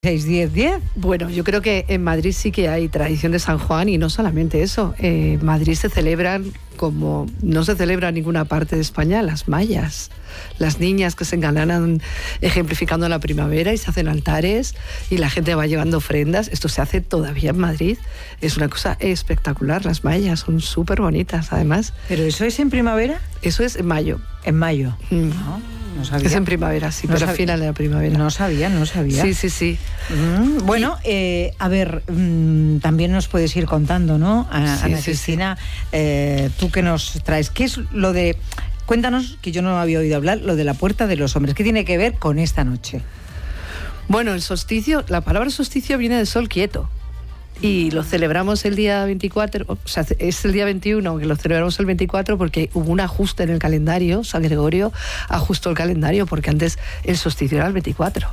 6-10-10. Bueno, yo creo que en Madrid sí que hay tradición de San Juan y no solamente eso. En Madrid se celebran como no se celebra en ninguna parte de España, las mallas. Las niñas que se engalanan ejemplificando la primavera y se hacen altares y la gente va llevando ofrendas. Esto se hace todavía en Madrid. Es una cosa espectacular. Las mallas son súper bonitas, además. ¿Pero eso es en primavera? Eso es en mayo. En mayo. No sabía. Es en primavera, sí, no pero al final de la primavera. No sabía. Sí. Bueno, a ver, también nos puedes ir contando, ¿no? Ana Cristina, tú que nos traes, ¿qué es lo de... Cuéntanos, que yo no había oído hablar, lo de la Puerta de los Hombres. ¿Qué tiene que ver con esta noche? Bueno, el solsticio, la palabra solsticio viene de sol quieto. Y lo celebramos el día 24, o sea, es el día 21, aunque lo celebramos el 24 porque hubo un ajuste en el calendario. San Gregorio ajustó el calendario porque antes el solsticio era el 24.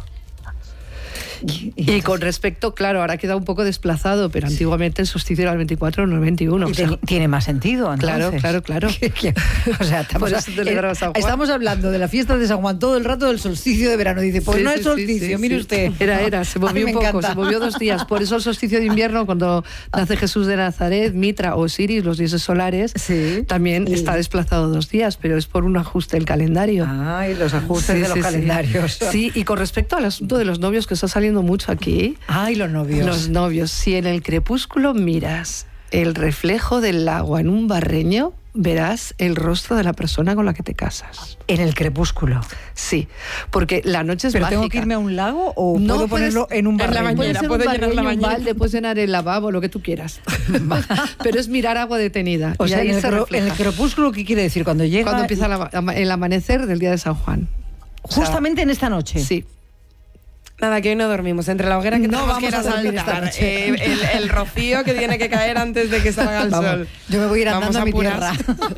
Y con respecto, claro, ahora queda un poco desplazado, pero antiguamente el solsticio era el 24, no el 21. O sea, tiene más sentido, entonces. Claro. O sea, estamos hablando de la fiesta de San Juan todo el rato del solsticio de verano. Dice, pues no es solsticio, mire usted. Era, se movió un poco, se movió 2 días. Por eso el solsticio de invierno, cuando nace Jesús de Nazaret, Mitra o Osiris, los dioses solares, también está desplazado 2 días, pero es por un ajuste del calendario. Y los ajustes de los calendarios. Sí, y con respecto al asunto de los novios, que está saliendo mucho aquí. Y los novios. Los novios. Si en el crepúsculo miras el reflejo del agua en un barreño, verás el rostro de la persona con la que te casas. ¿En el crepúsculo? Sí, porque la noche es mágica. ¿Pero tengo que irme a un lago o no puedo ponerlo en un barreño? Puedes llenar la bañera, un balde, puedes llenar el lavabo, lo que tú quieras. Pero es mirar agua detenida. O sea, en el crepúsculo, ¿qué quiere decir? Cuando empieza el amanecer del día de San Juan. Justamente en esta noche. Sí. Nada, que hoy no dormimos. Entre la hoguera que no tenemos que ir a saltar, el rocío que tiene que caer antes de que salga el sol. Yo me voy a ir andando a mi tierra.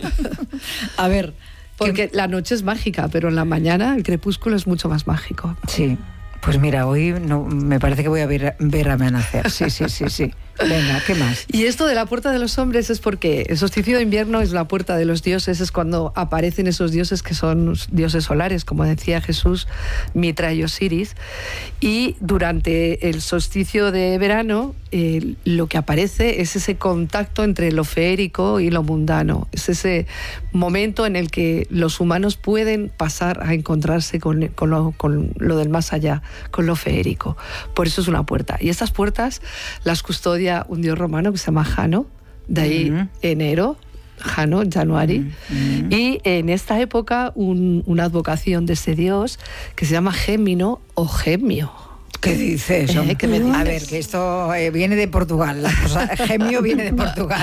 A ver, porque la noche es mágica, pero en la mañana el crepúsculo es mucho más mágico. Sí. Pues mira, hoy me parece que voy a ver amanecer. Sí. Venga, ¿qué más? Y esto de la Puerta de los Hombres es porque el solsticio de invierno es la puerta de los dioses, es cuando aparecen esos dioses que son dioses solares, como decía Jesús, Mitra y Osiris. Y durante el solsticio de verano, lo que aparece es ese contacto entre lo feérico y lo mundano. Es ese momento en el que los humanos pueden pasar a encontrarse con lo del más allá, con lo feérico. Por eso es una puerta. Y estas puertas las custodia un dios romano que se llama Jano, de ahí enero, Jano, Januari. Y en esta época una advocación de ese dios que se llama Gémino o Gemio. ¿Qué dices? ¿Qué me dices? A ver, que esto viene de Portugal. La cosa, Gemio viene de Portugal.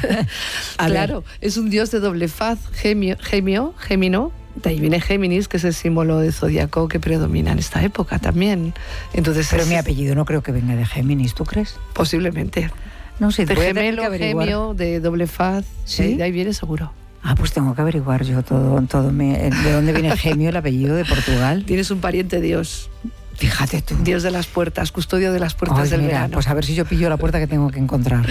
Claro, es un dios de doble faz, Gemino. De ahí viene Géminis, que es el símbolo de zodiaco que predomina en esta época también. Entonces, pero mi apellido no creo que venga de Géminis, ¿tú crees? Posiblemente. No sé, de gemelo, gemio, de doble faz, ¿sí? De ahí viene seguro. Pues tengo que averiguar yo todo de dónde viene Gemio, el apellido de Portugal. Tienes un pariente dios. Fíjate tú. Dios de las puertas, custodio de las puertas del verano. Pues a ver si yo pillo la puerta que tengo que encontrar.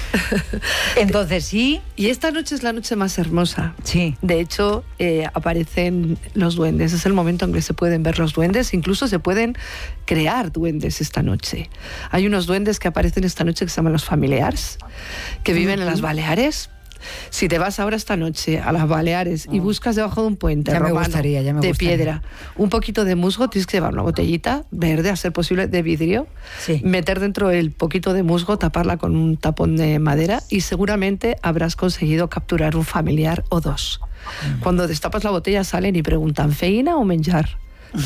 Entonces, sí. Y esta noche es la noche más hermosa. Sí. De hecho, aparecen los duendes. Es el momento en que se pueden ver los duendes. Incluso se pueden crear duendes esta noche. Hay unos duendes que aparecen esta noche que se llaman los familiars, que viven en las Baleares. Si te vas ahora esta noche a las Baleares y buscas debajo de un puente de piedra un poquito de musgo, tienes que llevar una botellita verde, a ser posible de vidrio, meter dentro el poquito de musgo, taparla con un tapón de madera y seguramente habrás conseguido capturar un familiar o dos. Cuando destapas la botella salen y preguntan ¿feina o menjar?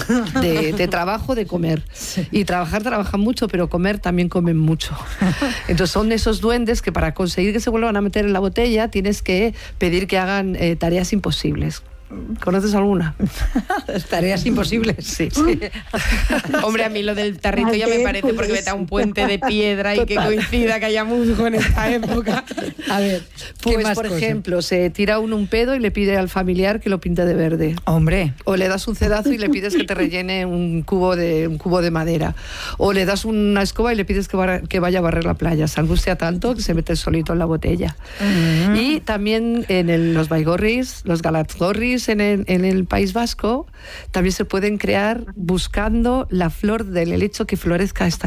De trabajo, de comer. Y trabajan mucho, pero comer también comen mucho. Entonces son esos duendes que para conseguir que se vuelvan a meter en la botella tienes que pedir que hagan tareas imposibles. ¿Conoces alguna? Tareas imposibles. Sí. Hombre, a mí lo del tarrito ya me parece, porque vete a un puente de piedra y que coincida que haya musgo en esta época. A ver, pues por ejemplo, se tira un pedo y le pide al familiar que lo pinte de verde. Hombre. O le das un cedazo y le pides que te rellene un cubo de madera. O le das una escoba y le pides que vaya a barrer la playa. Se angustia tanto que se mete solito en la botella. Y también en los baigorris, los galatzgorris, país, en el País Vasco, también se pueden crear buscando la flor del helecho que florezca esta